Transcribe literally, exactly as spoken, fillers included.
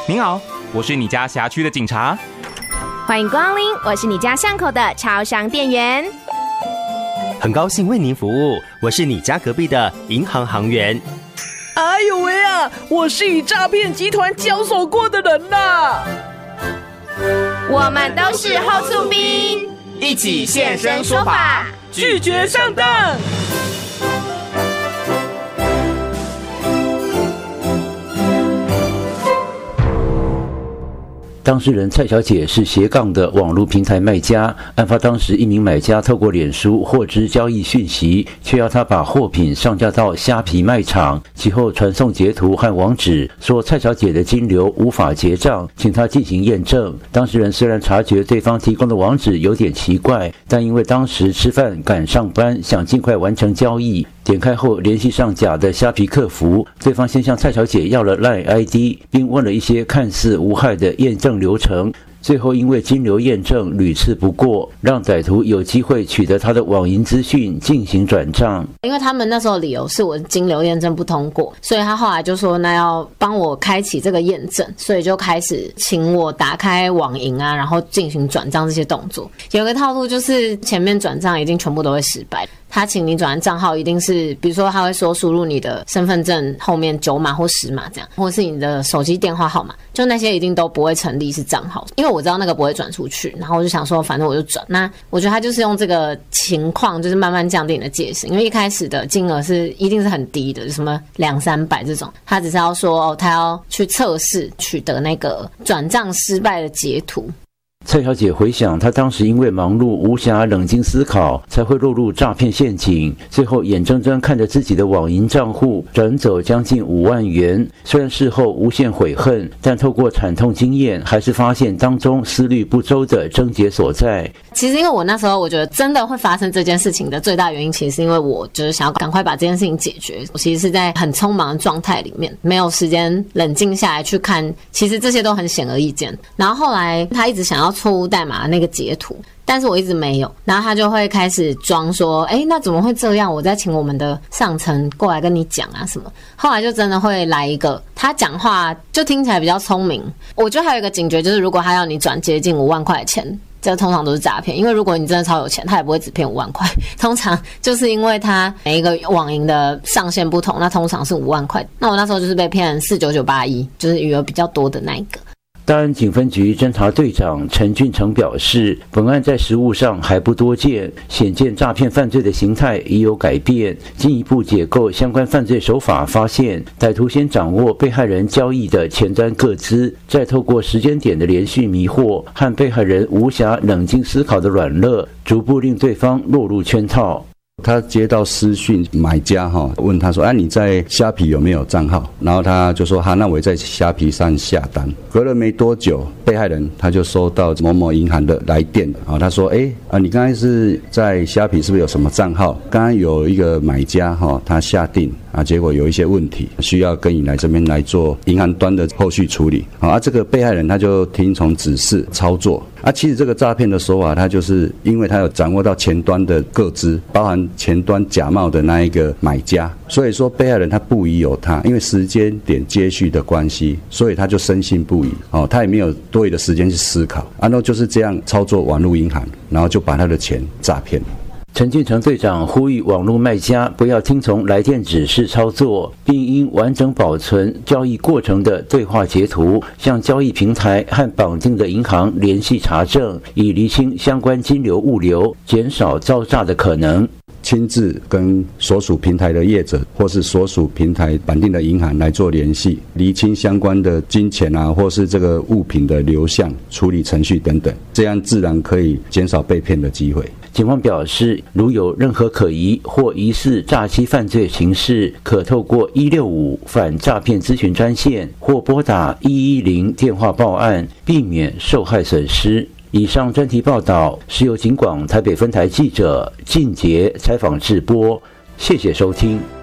您好，我是你家辖区的警察。 欢迎光临，我是你家巷口的超商店员。 很高兴为您服务，我是你家隔壁的银行行员。 哎呦喂啊，我是与诈骗集团交手过的人呐。 我们都是后厝兵， 一起现身说法， 拒绝上当。 当事人蔡小姐是斜杠的网络平台卖家，案发当时，一名买家透过脸书获知交易讯息，却要她把货品上架到虾皮卖场，其后传送截图和网址，说蔡小姐的金流无法结账，请她进行验证。当事人虽然察觉对方提供的网址有点奇怪，但因为当时吃饭赶上班，想尽快完成交易，点开后联系上假的虾皮客服，对方先向蔡小姐要了 LINE I D， 并问了一些看似无害的验证流程，最后因为金流验证屡次不过，让歹徒有机会取得他的网银资讯进行转账。 因为他们那时候理由是我金流验证不通过，所以他后来就说那要帮我开启这个验证，所以就开始请我打开网银啊，然后进行转账这些动作。有个套路就是前面转账一定全部都会失败，他请你转的账号一定是，比如说他会说输入你的身份证后面九码或十码这样，或是你的手机电话号码，就那些一定都不会成立是账号，因为我知道那个不会转出去，然后我就想说反正我就转。那我觉得他就是用这个情况就是慢慢降低你的戒心，因为一开始的金额是一定是很低的，什么两三百这种，他只是要说哦，他要去测试取得那个转账失败的截图。 蔡小姐回想，她当时因为忙碌无暇冷静思考，才会落入诈骗陷阱，最后眼睁睁看着自己的网银账户转走将近五万元。虽然事后无限悔恨，但透过惨痛经验，还是发现当中思虑不周的症结所在。 其实因为我那时候我觉得真的会发生这件事情的最大原因，其实是因为我就是想要赶快把这件事情解决。我其实是在很匆忙的状态里面，没有时间冷静下来去看，其实这些都很显而易见。然后后来他一直想要错误代码的那个截图，但是我一直没有，然后他就会开始装说，哎，那怎么会这样？我再请我们的上层过来跟你讲啊什么。后来就真的会来一个，他讲话就听起来比较聪明。我觉得还有一个警觉，就是如果他要你转接近五万块钱，这通常都是诈骗，因为如果你真的超有钱，他也不会只骗五万块。通常就是因为他每一个网银的上限不同，那通常是五万块。那我那时候就是被骗四九九八一，就是余额比较多的那一个。 大安警分局侦查队长陈俊成表示，本案在实务上还不多见，显见诈骗犯罪的形态已有改变，进一步解构相关犯罪手法，发现歹徒先掌握被害人交易的前端个资，再透过时间点的连续迷惑和被害人无暇冷静思考的软肋，逐步令对方落入圈套。 他接到私讯，买家哈问他说：“哎、啊，你在虾皮有没有账号？”然后他就说：“哈，那我在虾皮上下单。”隔了没多久，被害人他就收到某某银行的来电啊，他说：“哎啊，你刚才是在虾皮是不是有什么账号？刚刚有一个买家哈，他下定啊，结果有一些问题，需要跟你来这边来做银行端的后续处理。啊，这个被害人他就听从指示操作。啊，其实这个诈骗的手法，他就是因为他有掌握到前端的个资，包含前端假冒的那一个买家，所以说被害人他不疑有他，因为时间点接续的关系，所以他就深信不疑。哦，他也没有多余的时间去思考，然后就是这样操作网络银行，然后就把他的钱诈骗。 陈俊成队长呼吁网络卖家不要听从来电指示操作，并应完整保存交易过程的对话截图，向交易平台和绑定的银行联系查证，以厘清相关金流物流，减少遭诈的可能。 亲自跟所属平台的业者或是所属平台绑定的银行来做联系，厘清相关的金钱啊，或是这个物品的流向、处理程序等等，这样自然可以减少被骗的机会。 警方表示，如有任何可疑或疑似诈欺犯罪形式，可透过一六五反诈骗咨询专线或拨打一一零电话报案，避免受害损失。以上专题报道是由警广台北分台记者靳杰采访制播，谢谢收听。